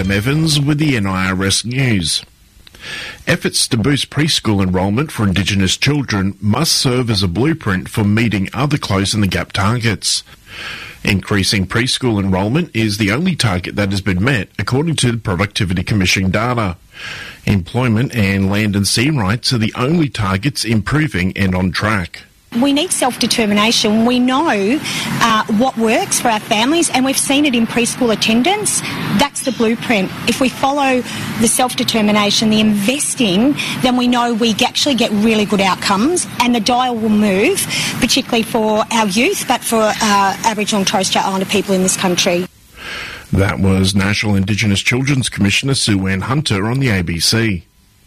Adam Evans with the NIRS News. Efforts to boost preschool enrolment for Indigenous children must serve as a blueprint for meeting other close-in-the-gap targets. Increasing preschool enrolment is the only target that has been met, according to the Productivity Commission data. Employment and land and sea rights are the only targets improving and on track. We need self-determination. We know what works for our families, and we've seen it in preschool attendance. That's the blueprint. If we follow the self-determination, the investing, then we know we actually get really good outcomes, and the dial will move, particularly for our youth, but for Aboriginal and Torres Strait Islander people in this country. That was National Indigenous Children's Commissioner Sue Ann Hunter on the ABC.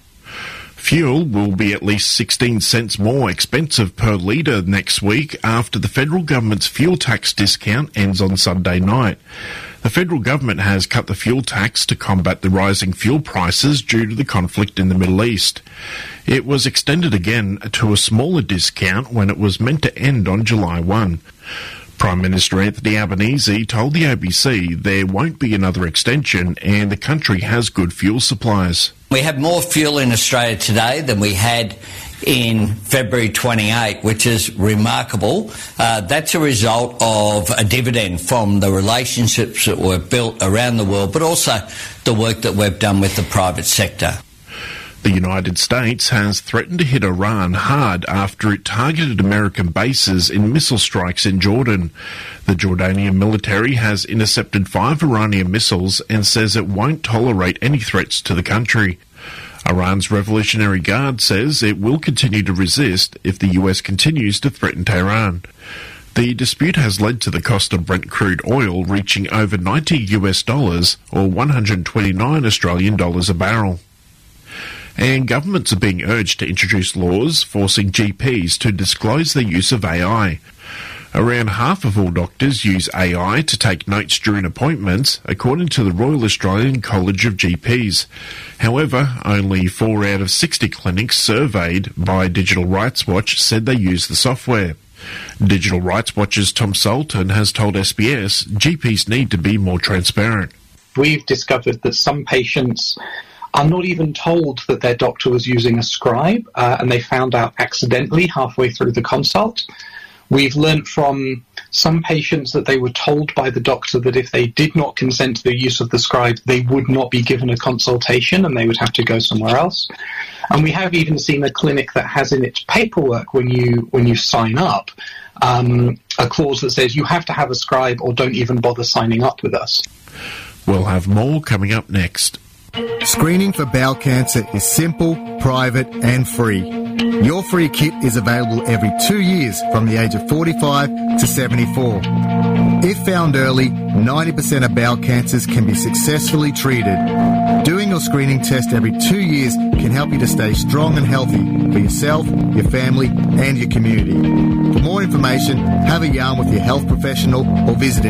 Fuel will be at least 16 cents more expensive per litre next week after the federal government's fuel tax discount ends on Sunday night. The federal government has cut the fuel tax to combat the rising fuel prices due to the conflict in the Middle East. It was extended again to a smaller discount when it was meant to end on July 1. Prime Minister Anthony Albanese told the ABC there won't be another extension and the country has good fuel supplies. We have more fuel in Australia today than we had in February 28, which is remarkable. That's a result of a dividend from the relationships that were built around the world, but also the work that we've done with the private sector. The United States has threatened to hit Iran hard after it targeted American bases in missile strikes in Jordan. The Jordanian military has intercepted 5 Iranian missiles and says it won't tolerate any threats to the country. Iran's Revolutionary Guard says it will continue to resist if the US continues to threaten Tehran. The dispute has led to the cost of Brent crude oil reaching over $90 or 129 Australian dollars a barrel. And governments are being urged to introduce laws forcing GPs to disclose their use of AI. Around half of all doctors use AI to take notes during appointments, according to the Royal Australian College of GPs. However, only 4 out of 60 clinics surveyed by Digital Rights Watch said they use the software. Digital Rights Watch's Tom Sultan has told SBS GPs need to be more transparent. We've discovered that some patients are not even told that their doctor was using a scribe, and they found out accidentally halfway through the consult. We've learnt from some patients that they were told by the doctor that if they did not consent to the use of the scribe, they would not be given a consultation and they would have to go somewhere else. And we have even seen a clinic that has in its paperwork when you sign up a clause that says you have to have a scribe or don't even bother signing up with us. We'll have more coming up next. Screening for bowel cancer is simple, private and free. Your free kit is available every 2 years from the age of 45 to 74. If found early, 90% of bowel cancers can be successfully treated. Doing your screening test every 2 years can help you to stay strong and healthy for yourself, your family and your community. For more information, have a yarn with your health professional or visit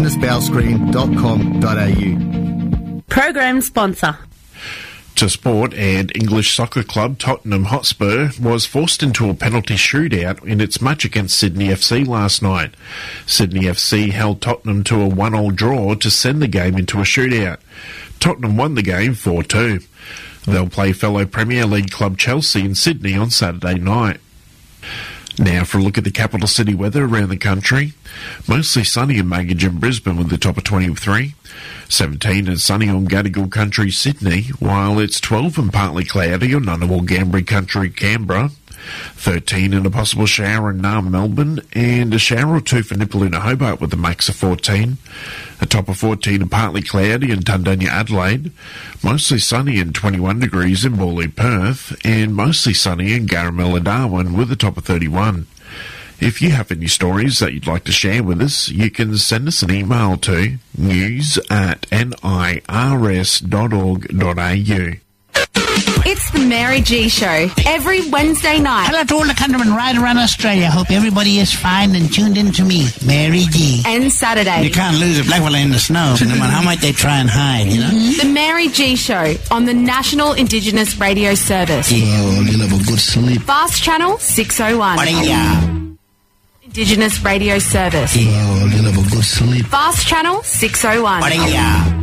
indigenousbowelscreen.com.au. Program sponsor. To sport, and English soccer club Tottenham Hotspur was forced into a penalty shootout in its match against Sydney FC last night. Sydney FC held Tottenham to a 1-1 draw to send the game into a shootout. Tottenham won the game 4-2. They'll play fellow Premier League club Chelsea in Sydney on Saturday night. Now for a look at the capital city weather around the country. Mostly sunny in Maggie and Brisbane with the top of 23. 17 and sunny on Gadigal Country, Sydney, while it's 12 and partly cloudy on Ngunnawal Gambri Country, Canberra. 13 and a possible shower in Naarm, Melbourne, and a shower or two for Nipaluna, Hobart with a max of 14. A top of 14 and partly cloudy in Tundanya, Adelaide. Mostly sunny and 21 degrees in Morley, Perth, and mostly sunny in Garamella, Darwin with a top of 31. If you have any stories that you'd like to share with us, you can send us an email to news@nirs.org.au. It's the Mary G Show every Wednesday night. Hello to all the countrymen right around Australia. Hope everybody is fine and tuned in to me, Mary G. And Saturday. You can't lose a black fella in the snow, no matter how much they try and hide, you know. The Mary G Show on the National Indigenous Radio Service. Yeah, you'll have a good sleep. Fast Channel 601. Indigenous Radio Service. Yeah, you'll have a good sleep. Fast Channel 601.